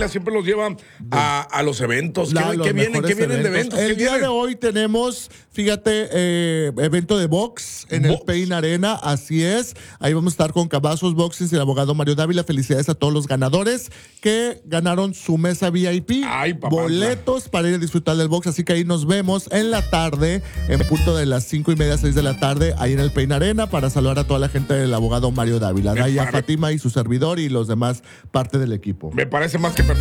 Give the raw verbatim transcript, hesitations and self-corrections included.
Dávila siempre los lleva a, a los eventos. La, ¿Qué, los ¿qué vienen? ¿Qué vienen eventos. de eventos? El ¿Qué día vienen? de hoy tenemos, fíjate, eh, evento de box en Box. el Pain Arena, así es. Ahí vamos a estar con Cavazos Boxing y el abogado Mario Dávila. Felicidades a todos los ganadores que ganaron su mesa V I P. Ay, papá. Boletos para ir a disfrutar del box. Así que ahí nos vemos en la tarde, en punto de las cinco y media, seis de la tarde, ahí en el Pain Arena, para saludar a toda la gente del abogado Mario Dávila. Me Daya pare- Fátima y su servidor y los demás, parte del equipo. Me parece más que